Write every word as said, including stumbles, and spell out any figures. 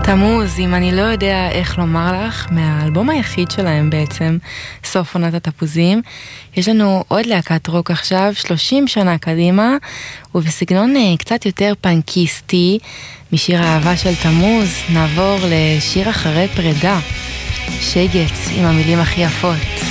תמוז, אם אני לא יודע איך לומר לך, מהאלבום היחיד שלהם בעצם, סוף עונת התפוזים. יש לנו עוד להקת רוק עכשיו, שלושים שנה קדימה, ובסגנון קצת יותר פנקיסטי, משיר האהבה של תמוז, נעבור לשיר אחרי פרידה, שגץ עם המילים הכי יפות.